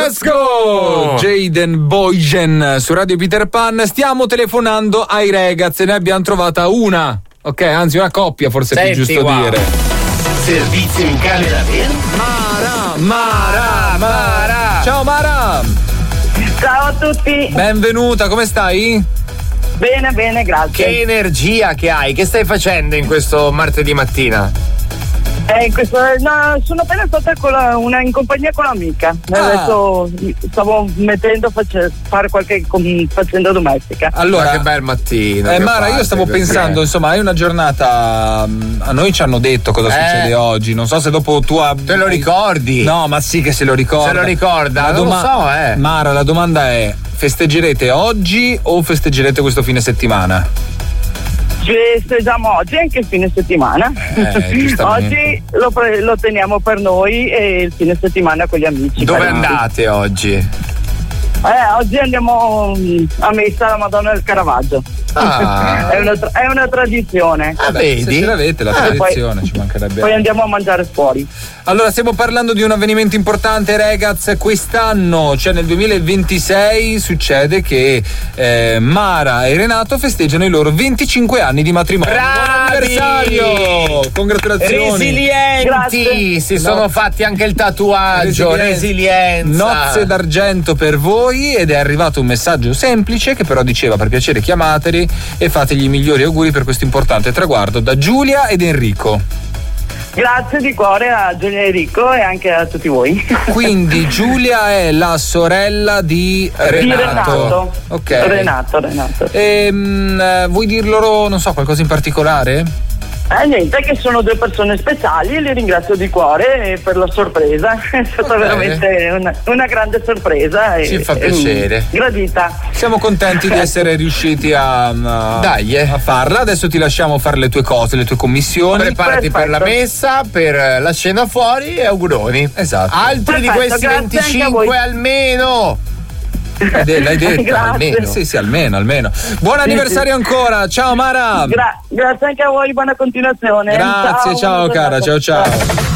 Let's go! Jaden Boygen su Radio Peter Pan. Stiamo telefonando ai ragazzi, ne abbiamo trovata una. Ok, anzi una coppia forse è più giusto dire. Servizio in camera verde. Mara. Ciao Mara. Ciao a tutti. Benvenuta, come stai? Bene, grazie. Che energia che hai, che stai facendo in questo martedì mattina? Sono appena stata in compagnia con l'amica. Adesso stavo mettendo fare qualche faccenda domestica. Allora, che bel mattino. Mara, io stavo pensando, insomma, hai una giornata. A noi ci hanno detto cosa succede oggi. Non so se dopo tu te lo ricordi? No, ma sì che se lo ricorda. Se lo ricorda, non lo so, Mara, la domanda è: festeggerete oggi o festeggerete questo fine settimana? Festeggiamo oggi anche il fine settimana. Oggi lo teniamo per noi e il fine settimana con gli amici. Dove andate oggi? Oggi andiamo a messa alla Madonna del Caravaggio. È una tradizione. Vedi? Se ce l'avete la tradizione, ci mancherebbe. Poi andiamo a mangiare fuori. Allora, stiamo parlando di un avvenimento importante, ragazzi. Quest'anno, cioè nel 2026, succede che Mara e Renato festeggiano i loro 25 anni di matrimonio. Bravi! Buon anniversario! Congratulazioni! Resilienti! Grazie. Si sono fatti anche il tatuaggio. Resilienza! Nozze d'argento per voi, ed è arrivato un messaggio semplice che però diceva: per piacere chiamateli e fategli i migliori auguri per questo importante traguardo, da Giulia ed Enrico. Grazie di cuore a Giulia e Enrico e anche a tutti voi. Quindi Giulia è la sorella di Renato. Ok. Renato. Vuoi dir loro, non so, qualcosa in particolare? Niente, che sono due persone speciali e li ringrazio di cuore per la sorpresa. È stata veramente una grande sorpresa. Ci fa piacere. Gradita. Siamo contenti di essere riusciti a farla. Adesso ti lasciamo fare le tue cose, le tue commissioni. Preparati per la messa, per la cena fuori e auguroni. Esatto. Altri di questi 25 almeno. L'hai detto, almeno. Sì, almeno. Buon anniversario ancora. Ciao Mara. Grazie anche a voi, buona continuazione. Grazie, ciao cara, ciao.